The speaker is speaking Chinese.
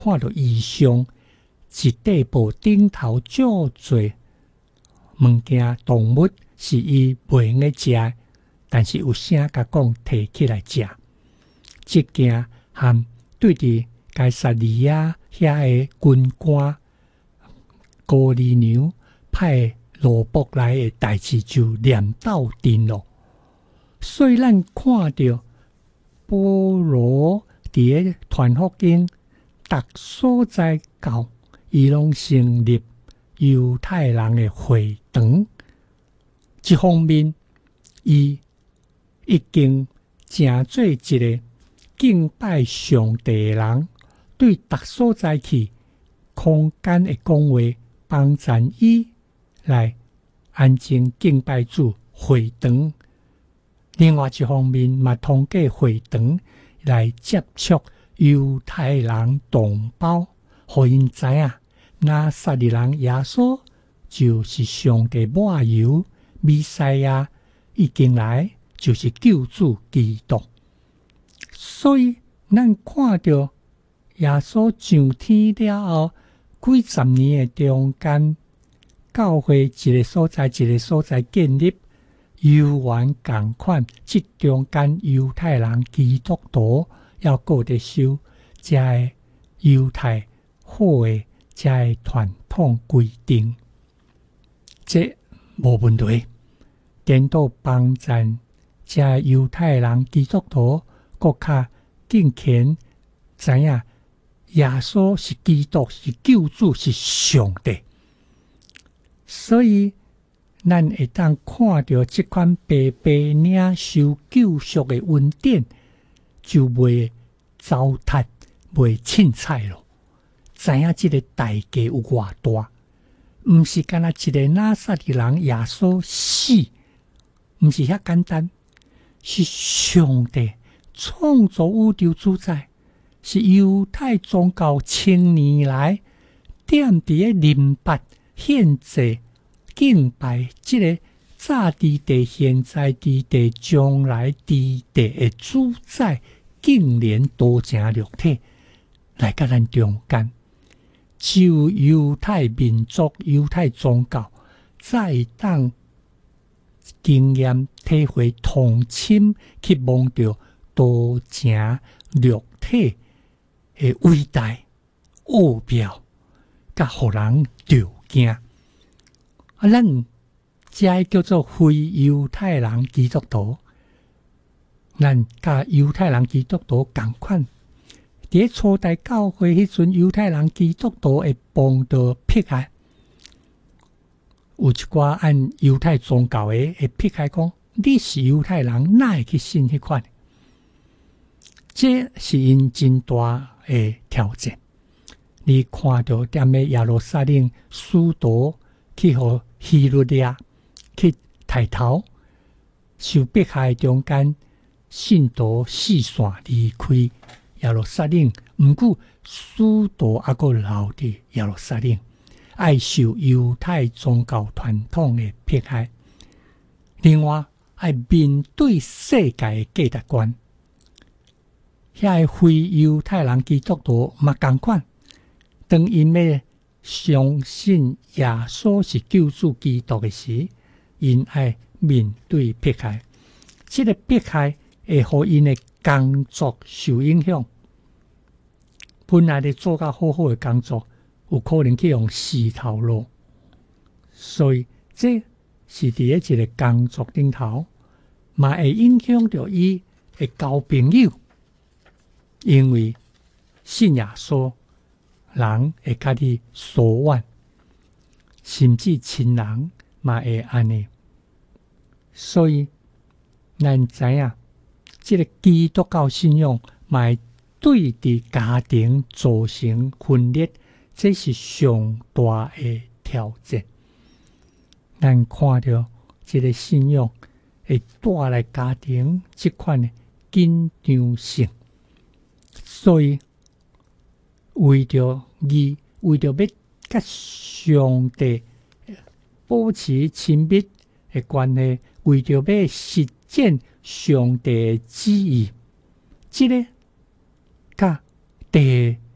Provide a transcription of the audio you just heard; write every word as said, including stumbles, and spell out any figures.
看到以上一块布顶头足侪物件动物是伊袂用个食，但是有声甲讲摕起来食。即件和对伫该萨利亚遐个军官高利牛派罗卜来的代志就念到定咯。所以咱看到保罗伫个传福音逐所在教，伊拢成立犹太人的会堂。一方面，伊已经成做一个敬拜上帝的人，对逐所在去空间的讲话，帮助伊来安静敬拜主会堂。另外一方面，嘛通过会堂来接触犹太人同胞，互因知影拿撒勒人耶稣就是上帝抹油弥赛亚已经来，就是救主基督。所以咱看到耶稣上天了后，几十年的中间，教会一个所在一个所在建立，犹原同款，即中间犹太人基督徒要过得受这个犹太好的这个传统规定，这无问题。颠倒帮助这犹太人基督徒更较敬虔，知影耶稣是基督，是救主，是上帝。所以咱会当看到这款白白领受救赎的恩典，就袂糟蹋，袂凊彩咯。知影这个代价有偌大，毋是干那一个拿撒勒人耶稣死，毋是遐简单，是上帝创造宇宙主宰，是犹太宗教千年来踮伫个灵巴献祭敬拜这个早伫地、现在伫地、将来伫地的主宰，竟然多成肉体来甲咱中间。只有犹太民族、犹太宗教再当经验体会同亲，去望到多成肉体的伟大奥妙，甲互人着惊。啊，咱这叫做非犹太人基督徒，咱甲犹太人基督徒同款。伫初代教会迄阵，犹太人基督徒会帮到撇开，有一寡按犹太宗教的会撇开讲，你是犹太人，哪会去信迄款？这是因真大的挑战。你看到踮咧耶路撒冷使徒去互希律亚去抬头，受迫害中间，信徒四散离开耶路撒冷，毋过使徒还阁留伫耶路撒冷，爱受犹太宗教传统的迫害。另外，爱面对世界的价值观，遐个非犹太人基督徒嘛同款。当因要相信耶稣是救主基督的时，因爱面对迫害。这个迫害会互因的工作受影响。本来咧做甲好好的工作，有可能去用死头路。所以这是伫咧一个工作顶头，嘛会影响到伊的交朋友，因为信耶稣人会甲你疏远，甚至亲人嘛会安尼。所以咱知影，这个基督教信仰嘛会对伫家庭造成分裂，这是上大的挑战。咱看到这个信仰会带来家庭这款的紧张性，所以为着伊，为着要甲上帝保持亲密的关系，为着要实践上帝的旨意，这个甲地